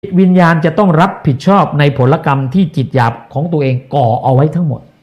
วิญญาณจะต้องรับผิดชอบในผลกรรมที่จิตหยาบของตัวเองก่อเอาไว้ทั้งหมด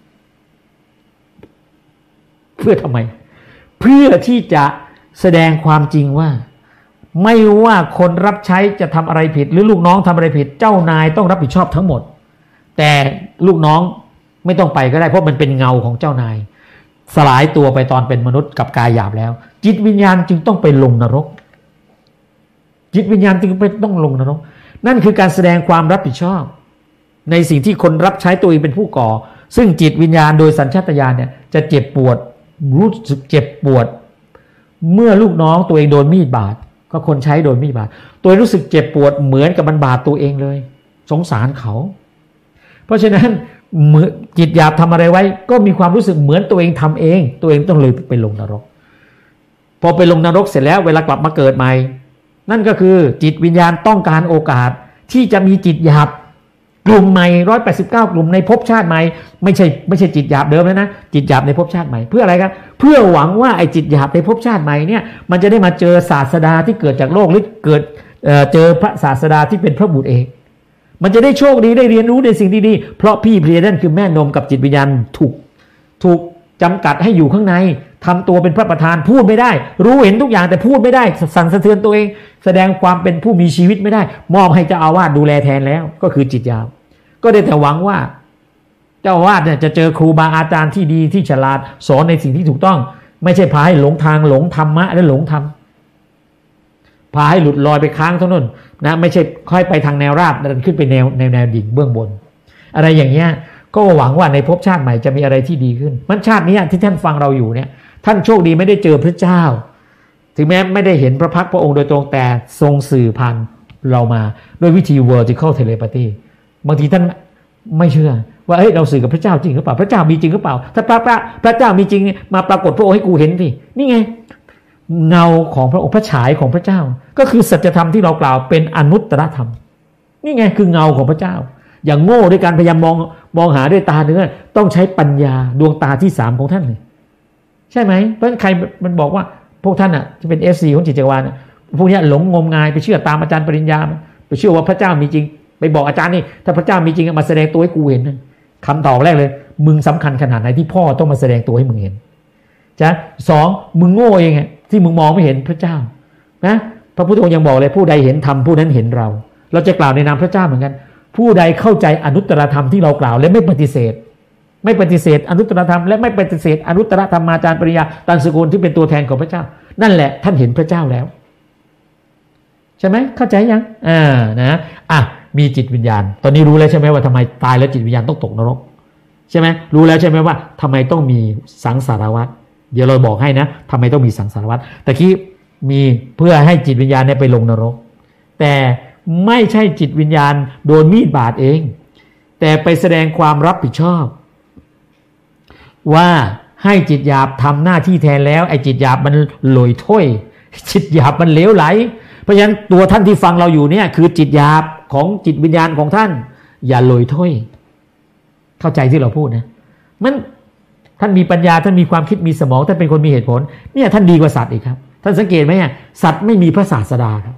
เพื่อทำไมเพื่อที่จะแสดงความจริงว่าไม่ว่าคนรับใช้จะทำอะไรผิดหรือลูกน้องทำอะไรผิดเจ้านายต้องรับผิดชอบทั้งหมดแต่ลูกน้องไม่ต้องไปก็ได้เพราะมันเป็นเงาของเจ้านายสลายตัวไปตอนเป็นมนุษย์กับกายหยาบแล้วจิตวิญญาณจึงต้องไปลงนรกจิตวิญญาณจึงต้องลงนรกนั่นคือการแสดงความรับผิดชอบในสิ่งที่คนรับใช้ตัวเองเป็นผู้ก่อซึ่งจิตวิญญาณโดยสัญชาตญาณเนี่ยจะเจ็บปวดรู้สึกเจ็บปวดเมื่อลูกน้องตัวเองโดนมีดบาดก็คนใช้โดนมีดบาดตัวรู้สึกเจ็บปวดเหมือนกับมันบาดตัวเองเลยสงสารเขาเพราะฉะนั้นเมื่อจิตหยาบทำอะไรไว้ก็มีความรู้สึกเหมือนตัวเองทำเองตัวเองต้องเลยไปลงนรกพอไปลงนรกเสร็จแล้วเวลากลับมาเกิดใหม่นั่นก็คือจิตวิญญาณต้องการโอกาสที่จะมีจิตหยาบกลุ่มใหม่189กลุ่มในภพชาติใหม่ไม่ใช่จิตหยาบเดิมแล้วนะจิตหยาบในภพชาติใหม่เพื่ออะไรครับเพื่อหวังว่าไอ้จิตหยาบในภพชาติใหม่เนี่ยมันจะได้มาเจอศาสดาที่เกิดจากโลกหรือเกิดเจอพระศาสดาที่เป็นพระบุตรเองมันจะได้โชคดีได้เรียนรู้ในสิ่งดีๆเพราะพี่เพลียนั่นคือแม่นมกับจิตวิญญาณถูกจำกัดให้อยู่ข้างในทำตัวเป็นพระประธานพูดไม่ได้รู้เห็นทุกอย่างแต่พูดไม่ได้สั่นสะเทือนตัวเองแสดงความเป็นผู้มีชีวิตไม่ได้มอบให้เจ้าอาวาสดูแลแทนแล้วก็คือจิตหยาบก็ได้แต่หวังว่าเจ้าอาวาสเนี่ยจะเจอครูบาอาจารย์ที่ดีที่ฉลาดสอนในสิ่งที่ถูกต้องไม่ใช่พาให้หลงทางหลงธรรมะและหลงธรรมพาให้หลุดลอยไปค้างเท่านั้นนะไม่ใช่ค่อยไปทางแนวราบเดินขึ้นไปแนวดิ่งเบื้องบนอะไรอย่างเงี้ยก็หวังว่าในภพชาติใหม่จะมีอะไรที่ดีขึ้นมันชาตินี้ที่ท่านฟังเราอยู่เนี่ยท่านโชคดีไม่ได้เจอพระเจ้าถึงแม้ไม่ได้เห็นพระพักตร์พระองค์โดยตรงแต่ทรงสื่อผ่านเรามาด้วยวิธี vertical telepathy บางทีท่านไม่เชื่อว่าเฮ้ยเราสื่อกับพระเจ้าจริงหรือเปล่าพระเจ้ามีจริงหรือเปล่าถ้าพระเจ้ามีจริงมาปรากฏพระองค์ให้กูเห็นสินี่ไงเงาของพระองค์พระฉายของพระเจ้าก็คือสัจธรรมที่เรากล่าวเป็นอนุตตรธรรมนี่ไงคือเงาของพระเจ้าอย่างโง่ด้วยการพยายามมองหาด้วยตาเนื้อต้องใช้ปัญญาดวงตาที่3ของท่านเลยใช่ไหมเพราะฉะนั้นใครมันบอกว่าพวกท่านอ่ะจะเป็น FC ของจิตจักรวาลพวกนี้หลงงมงายไปเชื่อตามอาจารย์ปริญญาไปเชื่อว่าพระเจ้ามีจริงไปบอกอาจารย์นี่ถ้าพระเจ้ามีจริงมาแสดงตัวให้กูเห็นคำตอบแรกเลยมึงสำคัญขนาดไหนที่พ่อต้องมาแสดงตัวให้มึงเห็นจ้ะ2มึงโง่เองที่มึงมองไม่เห็นพระเจ้านะพระพุทธองค์ยังบอกเลยผู้ใดเห็นธรรมผู้นั้นเห็นเราจะกล่าวในนามพระเจ้าเหมือนกันผู้ใดเข้าใจอนุตตรธรรมที่เรากล่าวและไม่ปฏิเสธอนุตตรธรรมและไม่ปฏิเสธอนุตตรธรรมาจารย์ปริญญาตันสกุลที่เป็นตัวแทนของพระเจ้านั่นแหละท่านเห็นพระเจ้าแล้วใช่ไหมเข้าใจยังนะมีจิตวิญญาณตอนนี้รู้แล้วใช่ไหมว่าทำไมตายแล้วจิตวิญญาณต้องตกนรกใช่ไหมรู้แล้วใช่ไหมว่าทำไมต้องมีสังสารวัฏเดี๋ยวเราบอกให้นะทำไมต้องมีสังสารวัฏแต่ที่มีเพื่อให้จิตวิญญาณเนี่ยไปลงนรกแต่ไม่ใช่จิตวิญญาณโดนมีดบาดเองแต่ไปแสดงความรับผิดชอบว่าให้จิตหยาบทำหน้าที่แทนแล้วไอ้จิตหยาบมันหลอยถ้วยจิตหยาบมันเหลวไหลเพราะฉะนั้นตัวท่านที่ฟังเราอยู่เนี่ยคือจิตหยาบของจิตวิญญาณของท่านอย่าหลอยถ้วยเข้าใจที่เราพูดนะมันท่านมีปัญญาท่านมีความคิดมีสมองท่านเป็นคนมีเหตุผลเนี่ยท่านดีกว่าสัตว์อีกครับท่านสังเกตไหมสัตว์ไม่มีพระศาสดาครับ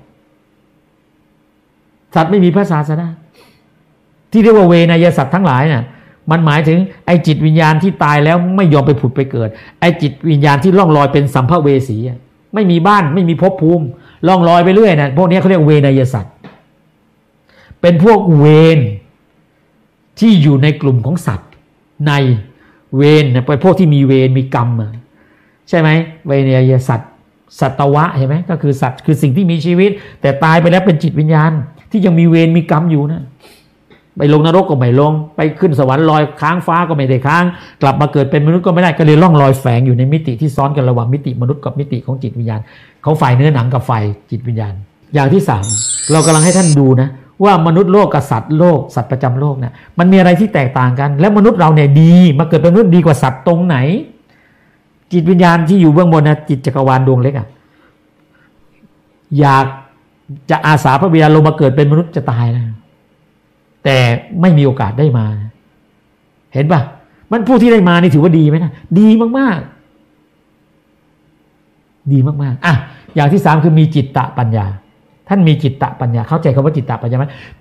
สัตว์ไม่มีพระศาสดาที่เรียกว่าเวนยสัตว์ทั้งหลายน่ะมันหมายถึงไอ้จิตวิญญาณที่ตายแล้วไม่ยอมไปผุดไปเกิดไอ้จิตวิญญาณที่ล่องลอยเป็นสัมภเวสีไม่มีบ้านไม่มีภพภูมิล่องลอยไปเรื่อยนะพวกนี้เขาเรียกเวนยสัตว์เป็นพวกเวนที่อยู่ในกลุ่มของสัตว์ในเวนเป็นพวกที่มีเวรมีกรรมใช่ไหมเวนยสัตว์สัตวะเห็นไหมก็คือสัตว์คือสิ่งที่มีชีวิตแต่ตายไปแล้วเป็นจิตวิญญาณที่ยังมีเวรมีกรรมอยู่นะไปลงนรกก็ไม่ลงไปขึ้นสวรรค์ลอยค้างฟ้าก็ไม่ได้ค้างกลับมาเกิดเป็นมนุษย์ก็ไม่ได้ก็เลยล่องลอยแฝงอยู่ในมิติที่ซ้อนกันระหว่างมิติมนุษย์กับมิติของจิตวิญญาณของฝ่ายเนื้อหนังกับฝ่ายจิตวิญญาณอย่างที่3เรากำลังให้ท่านดูนะว่ามนุษย์โลกกับสัตว์โลกสัตว์ประจำโลกเนี่ยมันมีอะไรที่แตกต่างกันแล้วมนุษย์เราเนี่ยดีมาเกิดเป็นมนุษย์ดีกว่าสัตว์ตรงไหนจิตวิญญาณที่อยู่เบื้องบนนะจิตจักรวาลดวงเล็กอยากจะอาสาพระวิญญาณลงมาเกิดเป็นมนุษย์จะตายนะแต่ไม่มีโอกาสได้มาเห็นป่ะมันผู้ที่ได้มานี่ถือว่าดีไหมนะดีมากๆดีมากๆอย่างที่3คือมีจิตตะปัญญาท่านมีจิตตปัญญาเข้าใจคำว่าจิตตปัญญาไหม